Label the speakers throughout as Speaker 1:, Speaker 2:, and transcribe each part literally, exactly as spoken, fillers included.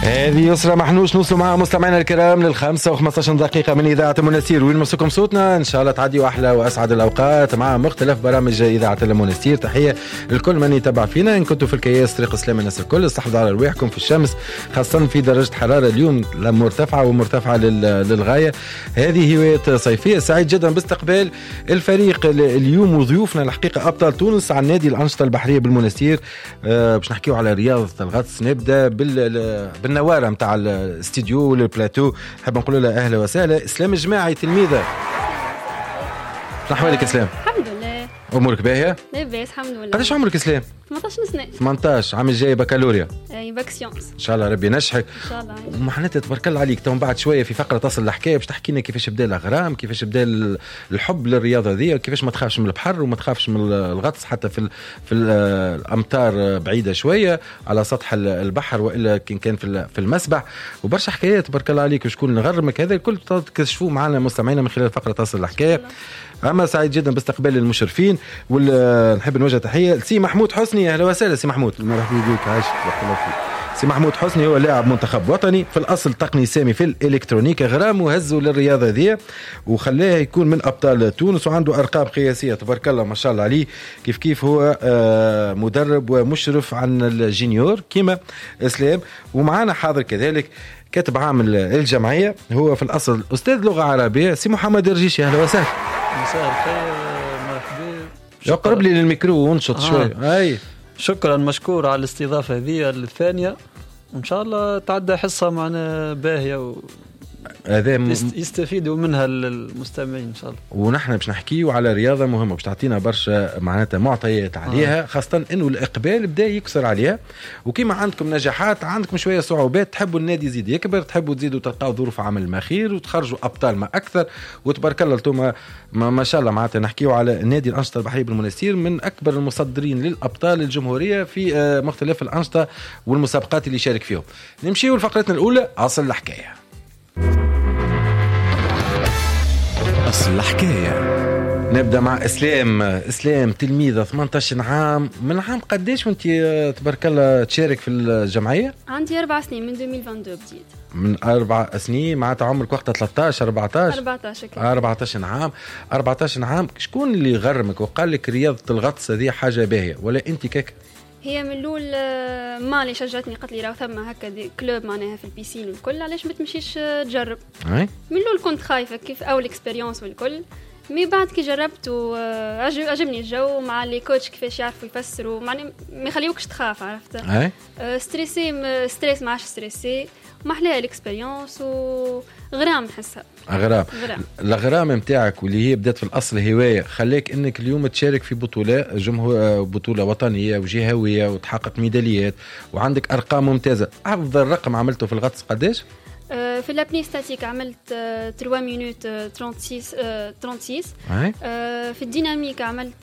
Speaker 1: هذه يسرى محنوش نوصلوا مع مستمعينا الكرام للخمسة وخمسة عشر دقيقة من إذاعة المنستير. وين مسكم صوتنا؟ إن شاء الله تعديوا أحلى وأسعد الأوقات مع مختلف برامج إذاعة المنستير. تحية لكل من يتابع فينا. إن كنتوا في الكياس طريق إسلام الناس الكل استحفظوا على رواحكم في الشمس، خاصة في درجة حرارة اليوم مرتفعة ومرتفعة للغاية. هذه هواية صيفية. سعيد جدا باستقبال الفريق اليوم وضيوفنا الحقيقة أبطال تونس عن نادي الأنشطة البحرية بالمنستير. أه باش نحكيو على رياضة الغطس. نبدأ بال بالنوارة متاع الاستديو والبلاتو. حاب نقول لها أهلا وسهلا. إسلام الجماعي تلميذة. شنو أحوالك إسلام؟
Speaker 2: الحمد لله.
Speaker 1: أمورك باهية؟
Speaker 2: لاباس الحمد لله.
Speaker 1: قداش عمرك إسلام؟
Speaker 2: ثمانية عشر سنة.
Speaker 1: ثمانية عشر. عام الجاي بكالوريا.
Speaker 2: اي باك سيونس.
Speaker 1: ان شاء الله ربي ينجحك.
Speaker 2: ان شاء الله.
Speaker 1: ومحنتها تبارك الله عليك. تو بعد شويه في فقره تصل الحكايه باش تحكي لنا كيفاش بدا الاغرام، كيفاش بدا الحب للرياضه ذي، كيفاش ما تخافش من البحر وما تخافش من الغطس حتى في في الامطار بعيده شويه على سطح البحر والا كان كان في في المسبح. وبرشا حكايات تبارك الله عليك وشكون نغرمك. هذا الكل تكتشفوه معنا مستمعينا من خلال فقره تصل الحكايه. أما سعيد جدا باستقبال المشرفين. ونحب نوجه تحية لسي محمود حسني. أهلا وسهلا سي محمود.
Speaker 3: مرحبا بك. عايشك الله فيك.
Speaker 1: سي محمود حسني هو لاعب منتخب وطني، في الأصل تقني سامي في الإلكترونيكا، غرام وهزه للرياضة ذي وخلاه يكون من أبطال تونس وعنده أرقام قياسية تبارك الله ما شاء الله عليه. كيف كيف هو مدرب ومشرف عن الجينيور كيما إسلام. ومعنا حاضر كذلك كاتب عام الجمعية، هو في الأصل أستاذ لغة عربية، سي محمد الرجيشي. أهلا وسهلا.
Speaker 4: مساء الخير. مرحبا.
Speaker 1: يقرب لي للميكرو ونشط آه. شوي. أي
Speaker 4: شكرا مشكور على الاستضافة هذه الثانية. وإن شاء الله تعدى حصة معنا باهية و...
Speaker 1: هذا
Speaker 4: يستفيدوا منها المستمعين إن شاء الله.
Speaker 1: ونحن باش نحكيو على رياضة مهمة باش تعطينا برشا معناتها معطيات عليها آه. خاصة إنه الإقبال بدأ يكسر عليها. وكما عندكم نجاحات عندكم شوية صعوبات، تحبوا النادي يزيد يكبر، تحبوا تزيدوا تلقاو ظروف عمل ما خير وتخرجوا أبطال ما أكثر. وتبارك الله انتم ما شاء الله معناتها نحكيو على النادي الأنشطة البحرية بالمنستير من أكبر المصدرين للأبطال الجمهورية في مختلف الأنشطة والمسابقات اللي شارك فيهم. نمشيو لفقرتنا الأولى أصل الحكاية. أصل الحكاية. نبدأ مع إسلام. إسلام تلميذة ثمانية عشر عام. من عام قديش وانت تبارك الله تشارك في الجمعية؟
Speaker 2: عندي أربع سنين من ألفين واثنين وعشرين بديت.
Speaker 1: من أربع سنين معناتها عمرك وقتها ثلاثة عشر أربعة عشر
Speaker 2: أربعة عشر كده.
Speaker 1: أربعة عشر عام. أربعة عشر عام. شكون اللي غرمك وقال لك رياضة الغطس هذه حاجة باهية ولا أنت كيك؟
Speaker 2: هي من الاول مالي شجعتني قالت لي راه ثم هكا دي كلوب معناها في البيسين والكل، علاش ما تمشيش تجرب؟
Speaker 1: أي؟
Speaker 2: من الاول كنت خايفه كيف اول اكسبيريونس والكل، مي بعد كي جربت وعجبني الجو مع لي كوتش كيفاش يعرفوا يفسروا معني ما يخليوكش تخاف. عرفت؟
Speaker 1: أي؟
Speaker 2: أه ستريسي ستريس ما عادش ستريسي وما احلاها الاكسبيريونس وغرام نحسها.
Speaker 1: غرام. الغرام نتاعك واللي هي بدات في الاصل هوايه خليك انك اليوم تشارك في بطوله جمهور بطوله وطنيه وجهويه وتحقق ميداليات وعندك ارقام ممتازه. افضل رقم عملته في الغطس قداش؟
Speaker 2: في الابني ستاتيك عملت ثلاثة مينوت ستة وثلاثين. في الديناميك عملت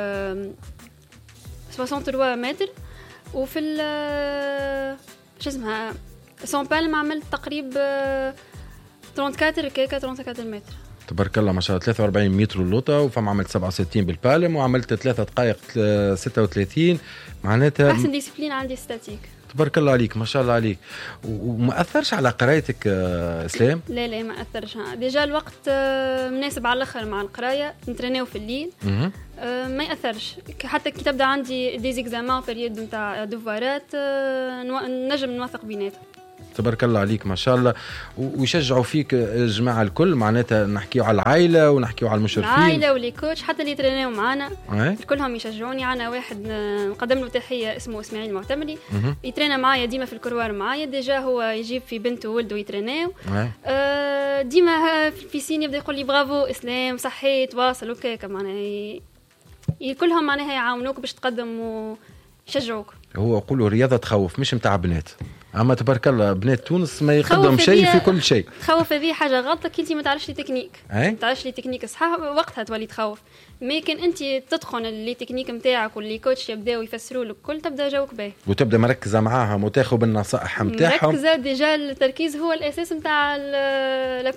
Speaker 2: ثلاثة وستين متر. وفي شو اسمها سامبال ما عملت تقريبا أربعة وثلاثين كيكه أربعة وثلاثين متر.
Speaker 1: تبارك الله ما شاء الله. ثلاثة وأربعين متر اللوطه وفما عملت سبعة وستين بالبالم وعملت ثلاثة دقائق ستة وثلاثين معناتها
Speaker 2: احسن ديسيبلين عندي ستاتيك.
Speaker 1: تبارك الله عليك ما شاء الله عليك. وما أثرش على قرايتك إسلام؟
Speaker 2: لا لا ما أثرش. ديجا الوقت مناسب على الآخر مع القراية، نترينيو في الليل ما يأثرش. حتى كي تبدأ عندي دي زيكزامان بريود نتاع دوفارات نجم نوثق بيناتهم.
Speaker 1: تبارك الله عليك ما شاء الله. ويشجعوا فيك الجماعة الكل معناتها نحكيو على العائلة ونحكيو على المشرفين.
Speaker 2: العائلة واللي كوتش حتى اللي ترينيو معانا كلهم يشجعوني. عنا واحد نقدم له تحية اسمه اسماعيل معتمري يترينا معايا ديما في الكروار معايا. ديجا هو يجيب في بنته وولده يترينيو آه ديما في البيسين يبدأ يقول لي برافو إسلام صحيت واصل وكيك معناها كلهم معناها يعاونوك باش تقدم ويشجعوك.
Speaker 1: هو يقولوا رياضة تخوف مش متاع بنات، اما تبارك الله بنات تونس ما يقدم شيء في كل شيء.
Speaker 2: تخوف هذه حاجه غلطه كي انت ما تعرفش لي تكنيك.
Speaker 1: ما
Speaker 2: تعرفش لي تكنيك صح وقتها تولي تخوف. ممكن انت تدخل لي تكنيك نتاعك واللي كوتش يبداو يفسروا لك كل تبدا جوك باهي
Speaker 1: وتبدا مركزه معاهم وتاخذ بالنصائح نتاعهم.
Speaker 2: مركزه ديجا التركيز هو الاساس نتاع الابني.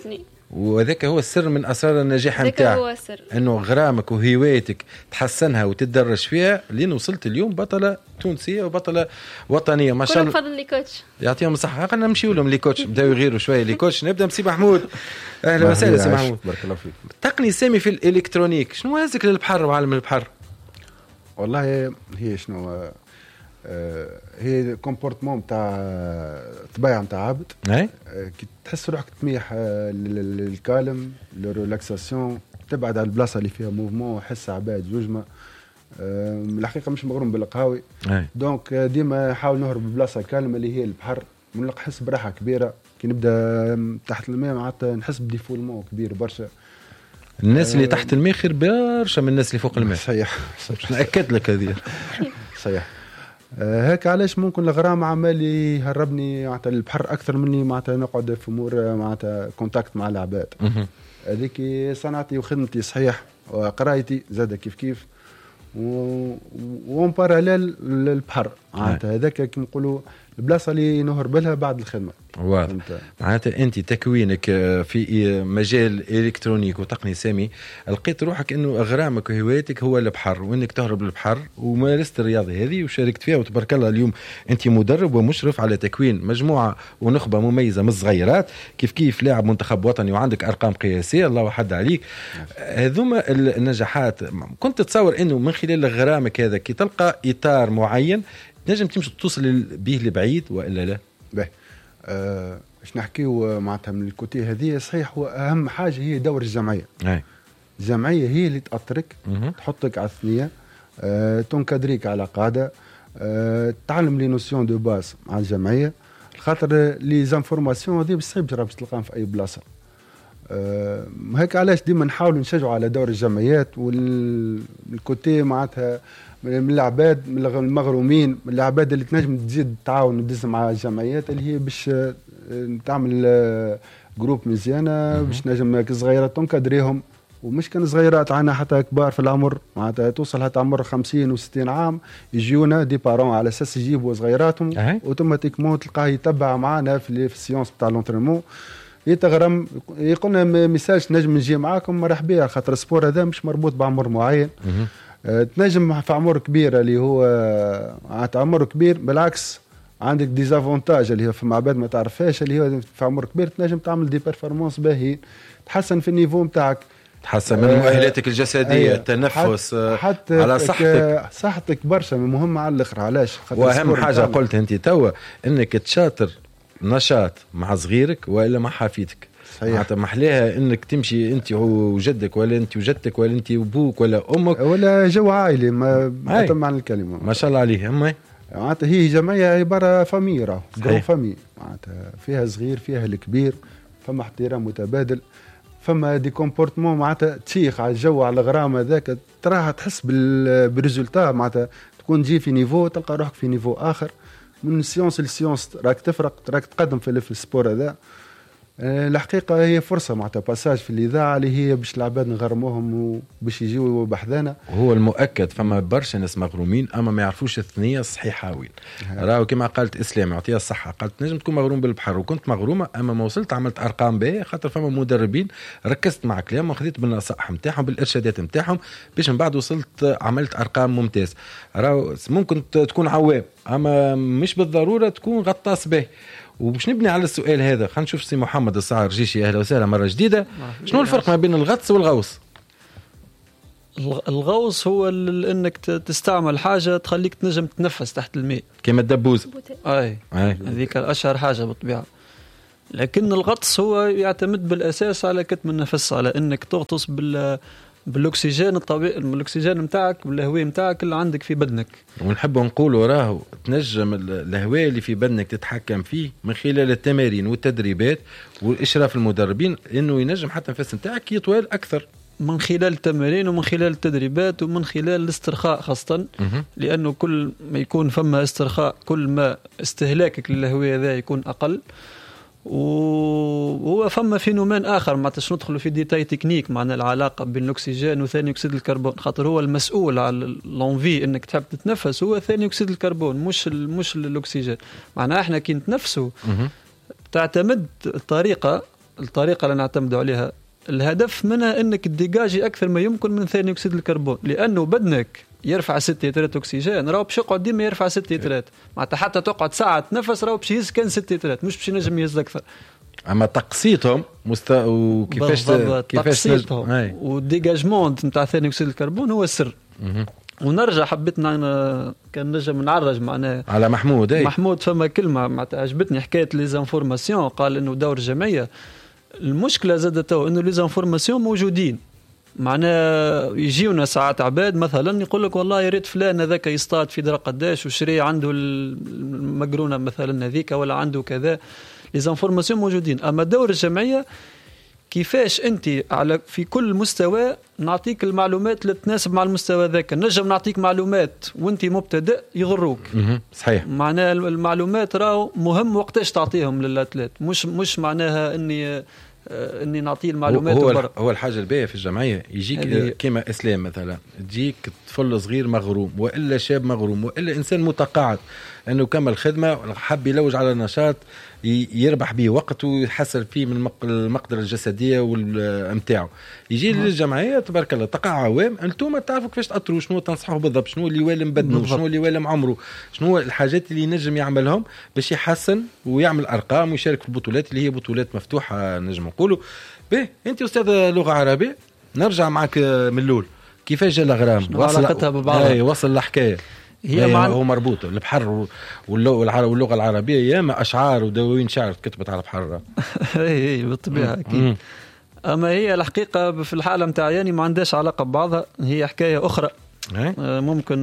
Speaker 1: وذاك هو السر من اسرار النجاح نتاعك،
Speaker 2: هو السر
Speaker 1: انه غرامك وهوايتك تحسنها وتتدرج فيها لين وصلت اليوم بطله تونسيه وبطله وطنيه ما شاء الله.
Speaker 2: كل بفضل لي كوتش،
Speaker 1: يعطيهم الصحه. خلينا نمشيو لهم لي كوتش، بداو يغيروا شويه لي كوتش. نبدا بسي محمود. اهلا وسهلا سي محمود،
Speaker 3: بارك الله فيك.
Speaker 1: تقني سامي في الالكترونيك، شنو هزك للبحر وعالم البحر؟
Speaker 3: والله هي شنو آه هي كومبورتمون تاع طبيعه نتاع عبد.
Speaker 1: اي
Speaker 3: آه كي تحس روحك تميح آه للكالم للريلاكساسيون، تبعد على البلاصه اللي فيها موفمون، حس عباد جوجمه. آه الحقيقه مش مغروم بالقهاوي، دونك ديما نحاول نهرب ببلاصه كالمه اللي هي البحر، ونحس براحه كبيره. كي نبدا تحت الماء معناتها نحس بديفولمون كبير برشا.
Speaker 1: الناس اللي تحت الماء خير برشا من الناس اللي فوق الماء.
Speaker 3: صحيح
Speaker 1: نأكد لك هذه.
Speaker 3: صحيح. آه هيك علاش ممكن الغرام عمال يهربني معناتها البحر اكثر مني معناتها نقعد في امور معناتها كونتاكت مع العباد. هذيك صنعتي وخدمتي صحيح، وقرايتي زاد كيف كيف، وون باراليل للبحر معناتها هذاك كي نقولوا البلاصه اللي نهرب لها بعد الخدمه.
Speaker 1: واضح. معناتها انت تكوينك في مجال الكترونيك وتقني سامي لقيت روحك انه اغرامك وهوايتك هو البحر، وانك تهرب للبحر، ومارست الرياضه هذه وشاركت فيها، وتبارك الله اليوم انت مدرب ومشرف على تكوين مجموعه ونخبه مميزه من الصغيرات، كيف كيف لاعب منتخب وطني وعندك ارقام قياسيه الله حد عليك. هذوما النجاحات كنت تتصور انه من خلال غرامك هذا كي تلقى اطار معين تنجم تمشي توصل به لبعيد والا لا؟
Speaker 3: باهي أه باش نحكيو معناتها من الكوتي هذه صحيح. هو اهم حاجه هي دور الجمعيه.
Speaker 1: أي.
Speaker 3: الجمعيه هي اللي تاثرك، تحطك على الثنيه، أه تنكدريك على قاعده، أه تعلم لي نوسيون دو باس مع الجمعيه، خاطر لي زانفورماسيون هذه بالصعيب جرب تلقاهم في اي بلاصه. أه هيك علاش ديما نحاولوا نشجعوا على دور الجمعيات والكوتي معناتها من العباد، من المغرومين، من العباد اللي تنجم تزيد تعاون وتدز مع الجمعيات اللي هي باش تعمل جروب مزيانه، باش نجم صغيرات تنكدريهم، ومش كان صغيرات عنا حتى كبار في العمر معناتها توصل حتى عمر خمسين وستين عام يجيونا دي بارون على اساس يجيبوا صغيراتهم اوتوماتيكمون تلقاه يتبع معنا في السيونس تاع لونترينمون، يتغرم يقولنا ميساج نجم نجي معاكم مرحبا، خاطر السبور هذا مش مربوط بعمر معين. أه تنجم في عمر كبير اللي هو عمر كبير بالعكس عندك ديزافونتاج اللي هو في معباد ما تعرفهاش، اللي هو في عمر كبير تنجم تعمل دي بيرفورمانس باهيين، تحسن في النيفو نتاعك،
Speaker 1: تحسن من مؤهلاتك الجسديه، التنفس،
Speaker 3: حتى
Speaker 1: على صحتك.
Speaker 3: صحتك برشا مهمه على الاخر. علاش؟
Speaker 1: واهم حاجه قلت انت توا انك تشاطر نشاط مع صغيرك والا مع حفيدك. معناتها محلاها انك تمشي انت وجدك ولا انت وجدتك ولا انت وابوك ولا امك
Speaker 3: ولا جو عائلي ما معنى الكلمه
Speaker 1: ما شاء الله عليه. اما
Speaker 3: معناتها هي جمعيه عباره فامي، راه جو فامي معناتها فيها صغير فيها الكبير، فما احترام متبادل، فما دي كومبورتمون معناتها تشيخ على الجو على الغرام هذاك، تراها تحس بالريزولتا معناتها تكون تجي في نيفو تلقى روحك في نيفو اخر، من سيونس لسيونس راك تفرق، راك تقدم في السبور هذا. الحقيقة هي فرصة معناتها باساج في الإذاعة اللي هي باش العباد نغرموهم وباش يجيوا بحذانا.
Speaker 1: وهو المؤكد فما برشا ناس مغرومين أما ما يعرفوش الثنية الصحيحة وين. راهو كما قالت إسلام يعطيها الصحة، قالت نجم تكون مغروم بالبحر وكنت مغرومة أما ما وصلت عملت أرقام باهية، خاطر فما مدربين ركزت مع كلام وخذيت بالنصائح نتاعهم بالإرشادات نتاعهم باش من بعد وصلت عملت أرقام ممتاز. راهو ممكن تكون عوام أما مش بالضرورة تكون غطاس باهي. وباش نبني على السؤال هذا خلينا نشوف سي محمد الصعر جيشي، اهلا وسهلا مره جديده. شنو الفرق ما بين الغطس والغوص؟
Speaker 4: الغوص هو انك تستعمل حاجه تخليك تنجم تتنفس تحت الماء
Speaker 1: كما الدبوز.
Speaker 4: اي هذيك اشهر حاجه بالطبيعه. لكن الغطس هو يعتمد بالاساس على كتم النفس، على انك تغطس بال بالاكسجين الطبيعي، الاكسجين نتاعك بالهواء نتاعك اللي عندك في بدنك.
Speaker 1: ونحب نقولوا راهو تنجم الهواء اللي في بدنك تتحكم فيه من خلال التمارين والتدريبات والاشراف المدربين، انه ينجم حتى النفس نتاعك يطول اكثر
Speaker 4: من خلال التمارين ومن خلال التدريبات ومن خلال الاسترخاء خاصه، لانه كل ما يكون فما استرخاء كل ما استهلاكك للهواء هذا يكون اقل. وهو فما فينومين اخر ما تش ندخلوا في ديتاي تكنيك معنى العلاقه بين الاكسجين وثاني اكسيد الكربون، خاطر هو المسؤول على لونفي انك تحب تتنفس هو ثاني اكسيد الكربون مش مش الاكسجين. معناها احنا كي نتنفسوا تعتمد الطريقه الطريقه اللي نعتمدوا عليها الهدف منها انك تديجاجي اكثر ما يمكن من ثاني اكسيد الكربون، لانه بدنك يرفع ستة لترات اكسجين راهو باش يقعد ديما يرفع ستة لترات، معناتها حتى تقعد ساعه تنفس راهو باش يهز كان ستة لترات، مش باش ينجم يهز اكثر.
Speaker 1: اما تقسيطهم مست... وكيفاش
Speaker 4: كيفاش تقسيطهم نج... والديجاجمون نتاع ثاني اكسيد الكربون هو السر. م- ونرجع حبيت أنا كان نجم نعرج معناه
Speaker 1: على محمود. أي.
Speaker 4: محمود فما كلمة معناتها عجبتني حكاية ليزانفورماسيون، قال إنه دور الجمعية. المشكلة زادته إنه ليزانفورماسيون موجودين، معناه يجيونا ساعات عباد مثلا يقول لك والله يا ريت فلان هذاك يصطاد في درا قداش وشري عنده المقرونة مثلا هذيك ولا عنده كذا. ليزانفورماسيون موجودين، أما دور الجمعية كيفاش انت على في كل مستوى نعطيك المعلومات اللي تناسب مع المستوى ذاك. نجم نعطيك معلومات وانت مبتدئ يضروك.
Speaker 1: صحيح.
Speaker 4: معناها المعلومات راهو مهم وقتاش تعطيهم للاتليت، مش مش معناها اني اني نعطيه المعلومات.
Speaker 1: هو, هو, هو الحاجه الباهيه في الجمعيه يجيك كيما اسلام مثلا، تجيك طفل صغير مغروم والا شاب مغروم والا انسان متقاعد انه كمل خدمه حب يلوج على نشاط يربح به وقت ويحسن فيه من المقدرة الجسدية والمتاعه، يجي للجمعية تبارك الله تقع عوام انتم تعرفوا كيفاش تأطروا، شنو تنصحوا بالضبط، شنو اللي يوالم بدنه، شنو اللي يوالم عمره، شنو الحاجات اللي ينجم يعملهم باش يحسن ويعمل أرقام ويشارك في البطولات اللي هي بطولات مفتوحة. نجم نقولوا به انت أستاذ لغة عربية، نرجع معك من الأول كيفاش جا الأغرام
Speaker 4: وصل ببعضها
Speaker 1: وصل الحكاية هي مع... هو مربوط البحر واللغة العربية ياما أشعار ودواوين شعر كتبت على البحر.
Speaker 4: اي بالطبيعة أكيد. أما هي الحقيقة في الحالة متاع يعني ما عندهاش علاقة ببعضها، هي حكاية أخرى ممكن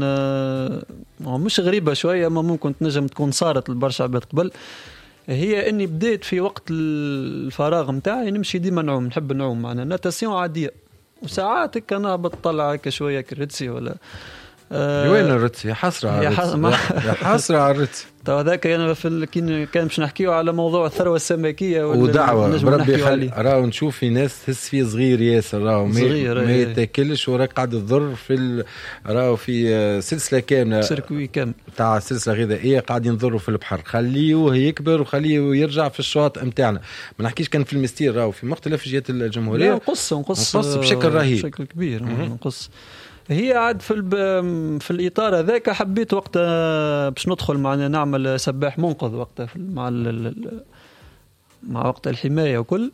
Speaker 4: مش غريبة شوية، ما ممكن تنجم تكون صارت لبرشا عباد قبل. هي اني بديت في وقت الفراغ متاعي نمشي ديما نعوم، نحب نعوم معنا ناتاسيون عادية، وساعات كان نهبط طلع شوية كريتسي ولا
Speaker 1: أه وين الرتسي؟ حسرة على الرتسي، حسرة على الرتسي.
Speaker 4: تو هذاك أنا في ال... كان باش نحكيو على موضوع الثروة السمكية
Speaker 1: ودعوة بربي خلي راهو نشوف في ناس تحس فيه صغير ياسر، راهو ما يتاكلش وراك قاعد تضر في ال... راهو في سلسلة كاملة
Speaker 4: سيركوي كامل
Speaker 1: تاع سلسلة غذائية قاعد ينضروا في البحر، خليه يكبر وخليه يرجع في الشواطئ متاعنا. ما نحكيش كان في المستير راهو في مختلف جهات الجمهورية
Speaker 4: نقص نقص
Speaker 1: نقص بشكل رهيب
Speaker 4: بشكل كبير نقص. هي عاد في في الاطار هذاك حبيت وقتها باش ندخل معنا نعمل سباح منقذ وقتها مع مع وقت الحمايه وكل،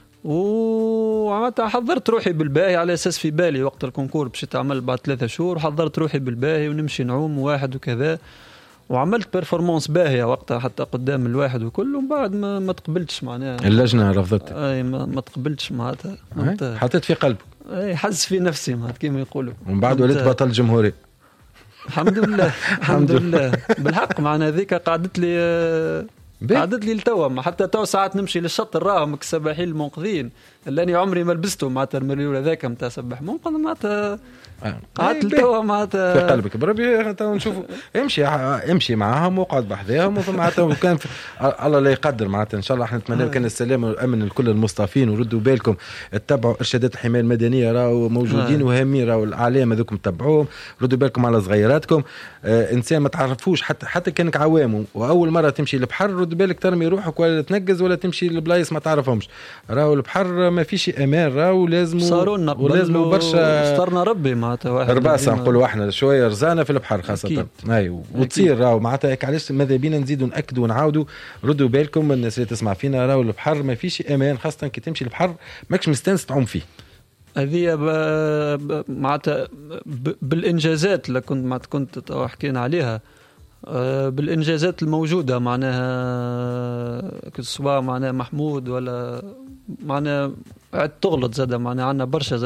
Speaker 4: وعملت حضرت روحي بالباهي على اساس في بالي وقت الكونكور باش تعمل بعد ثلاثة شهور، حضرت روحي بالباهي ونمشي نعوم واحد وكذا، وعملت بيرفورمانس باهيه وقتها حتى قدام الواحد وكل، ومن بعد ما, ما تقبلتش معناها
Speaker 1: اللجنه رفضت.
Speaker 4: اي ما, ما تقبلتش معناتها،
Speaker 1: حطيت في قلبك
Speaker 4: اي حز في نفسي معناتها كيما يقولوا،
Speaker 1: ومن بعد وليت بطل جمهوري.
Speaker 4: الحمد لله الحمد لله بالحق معنا هذيك قعدت لي قعدت لي لتوا، حتى تو ساعات نمشي للشط راهم السباحين المنقذين اللي انا عمري ما لبسته معناتها المريول هذاك نتاع سباح منقذ معناتها قعدت لتوا معناتها
Speaker 1: في قلبك بربي. تو نشوفوا امشي امشي معاهم وقعد بحذاهم معناتها، وكان الله لا يقدر معناتها ان شاء الله احنا نتمنى كان السلام والامن لكل المصطفين، وردوا بالكم اتبعوا ارشادات الحمايه المدنيه راهو موجودين وهامين، راهو الاعلام هذوكم تبعوهم، ردوا بالكم على صغيراتكم. آه انسان ما تعرفوش حتى حتى كانك عوام واول مره تمشي للبحر رد بالك ترمي روحك ولا تنقز ولا تمشي لبلايص ما تعرفهمش، راهو البحر ما فيش امان، راهو لازم
Speaker 4: صارونا
Speaker 1: ولازم برشا
Speaker 4: استرنا ربي معناتها واحد
Speaker 1: رباسه نقولوا احنا شويه رزانه في البحر خاصه. ايوه وتصير راهو معناتها علاش ماذا بينا نزيدوا ناكدوا ونعاودوا ردوا بالكم الناس اللي تسمع فينا، راهو البحر ما فيش امان، خاصه كي تمشي البحر ماكش مستانس تعوم فيه.
Speaker 4: هذه معناتها بالانجازات اللي كنت ما كنت حكينا عليها، بالانجازات الموجوده معناها سواء معناها محمود ولا معناها تغلط زاده معناها عندنا برشا